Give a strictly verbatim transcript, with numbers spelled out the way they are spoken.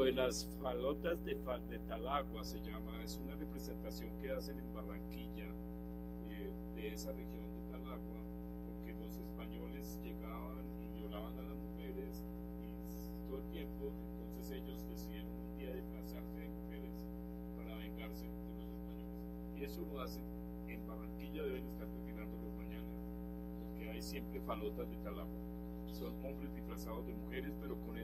de las falotas de, de Talagua se llama, es una representación que hacen en Barranquilla, eh, de esa región de Talagua, porque los españoles llegaban y violaban a las mujeres y todo el tiempo, entonces ellos deciden un día disfrazarse de mujeres para vengarse de los españoles. Y eso lo hacen en Barranquilla, deben estar retirándolo mañana, porque hay siempre falotas de Talagua. Son hombres disfrazados de mujeres, pero con